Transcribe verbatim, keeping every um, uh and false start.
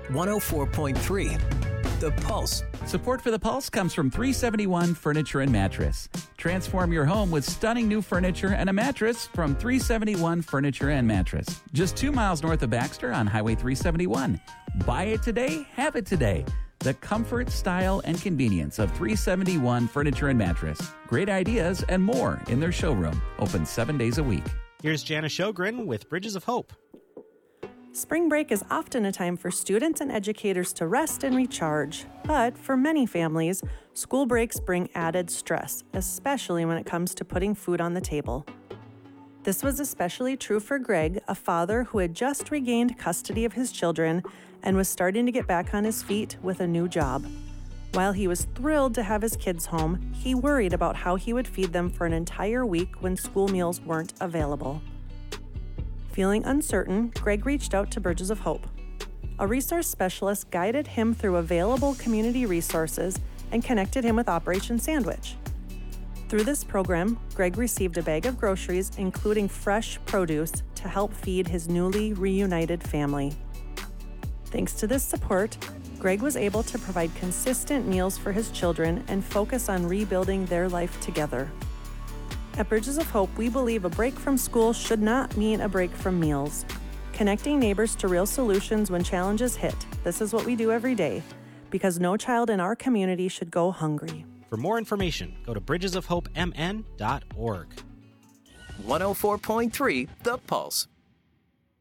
one oh four point three The Pulse. Support for The Pulse comes from three seventy-one Furniture and Mattress. Transform your home with stunning new furniture and a mattress from three seventy-one Furniture and Mattress. Just two miles north of Baxter on Highway three seventy-one. Buy it today, have it today. The comfort, style, and convenience of three seventy-one Furniture and Mattress. Great ideas and more in their showroom. Open seven days a week. Here's Jana Shogren with Bridges of Hope. Spring break is often a time for students and educators to rest and recharge. But for many families, school breaks bring added stress, especially when it comes to putting food on the table. This was especially true for Greg, a father who had just regained custody of his children and was starting to get back on his feet with a new job. While he was thrilled to have his kids home, he worried about how he would feed them for an entire week when school meals weren't available. Feeling uncertain, Greg reached out to Bridges of Hope. A resource specialist guided him through available community resources and connected him with Operation Sandwich. Through this program, Greg received a bag of groceries, including fresh produce, to help feed his newly reunited family. Thanks to this support, Greg was able to provide consistent meals for his children and focus on rebuilding their life together. At Bridges of Hope, we believe a break from school should not mean a break from meals. Connecting neighbors to real solutions when challenges hit. This is what we do every day, because no child in our community should go hungry. For more information, go to bridges of hope m n dot org. one oh four point three The Pulse.